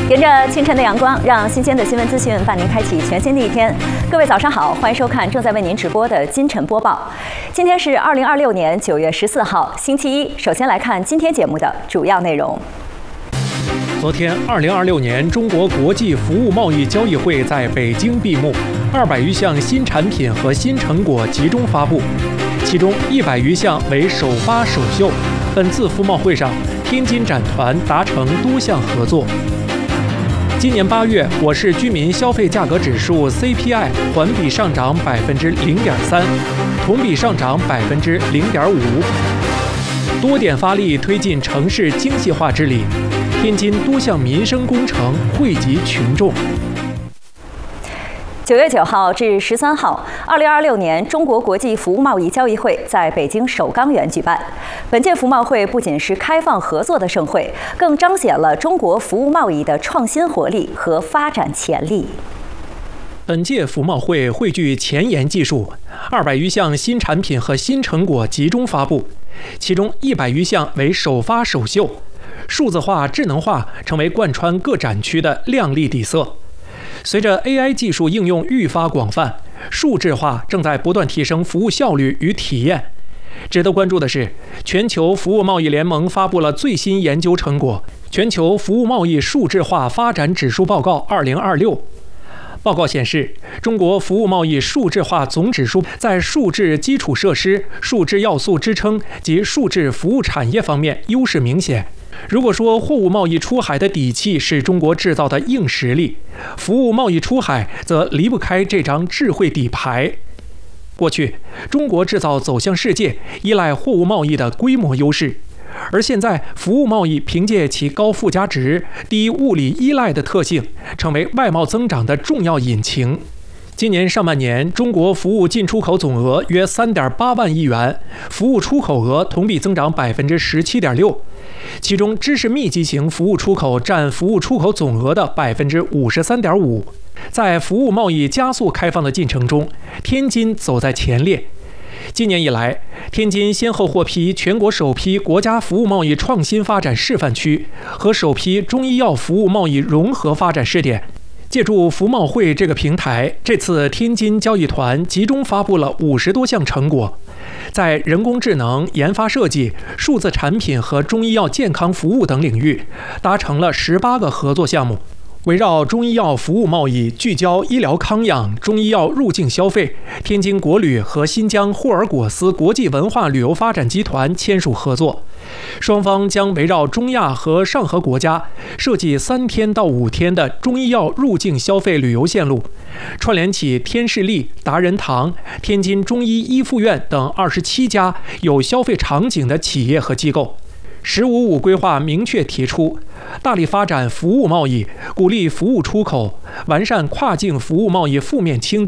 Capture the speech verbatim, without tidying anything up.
沿着清晨的阳光，让新鲜的新闻资讯伴您开启全新的一天。各位早上好，欢迎收看正在为您直播的今晨播报。今天是二零二六年九月十四号，星期一。首先来看今天节目的主要内容。 昨天，二零二六年中国国际服务贸易交易会在北京闭幕，二百余项新产品和新成果集中发布，其中一百余项为首发首秀。本次服贸会上，天津展团达成多项合作。今年八月，我市居民消费价格指数 C P I 环比上涨百分之零点三，同比上涨百分之零点五。多点发力推进城市精细化治理，天津多项民生工程惠及群众。 九月九号至十三号，二零二六年中国国际服务贸易交易会在北京首钢园举办。本届服贸会不仅是开放合作的盛会，更彰显了中国服务贸易的创新活力和发展潜力。 本届服贸会汇聚前沿技术，二百余项新产品和新成果集中发布，其中一百余项为首发首秀。数字化、智能化成为贯穿各展区的亮丽底色。随着 A I 技术应用愈发广泛，数字化正在不断提升服务效率与体验。值得关注的是，全球服务贸易联盟发布了最新研究成果《全球服务贸易数字化发展指数报告二零二六》。报告显示，中国服务贸易数字化总指数在数字基础设施、数字要素支撑及数字服务产业方面优势明显。如果说货物贸易出海的底气是中国制造的硬实力，服务贸易出海则离不开这张智慧底牌。过去，中国制造走向世界依赖货物贸易的规模优势，而现在服务贸易凭借其高附加值、低物理依赖的特性，成为外贸增长的重要引擎。今年上半年，中国服务进出口总额约 三点八万亿元，服务出口额同比增长 百分之十七点六， 其中知识密集型服务出口占服务出口总额的 百分之五十三点五。 在服务贸易加速开放的进程中，天津走在前列。今年以来，天津先后获批全国首批国家服务贸易创新发展示范区和首批中医药服务贸易融合发展试点。借助服贸会这个平台，这次天津交易团集中发布了五十多项成果，在人工智能、研发设计、数字产品和中医药健康服务等领域达成了十八个合作项目。围绕中医药服务贸易，聚焦医疗康养、中医药入境消费，天津国旅和新疆霍尔果斯国际文化旅游发展集团签署合作，双方将围绕中亚和上合国家设计三天到五天的中医药入境消费旅游线路，串联起天士力、达人堂、天津中医医附院等二十七家有消费场景的企业和机构。十五五规划明确提出，大力发展服务贸易，鼓励服务出口，完善跨境服务贸易负面清单。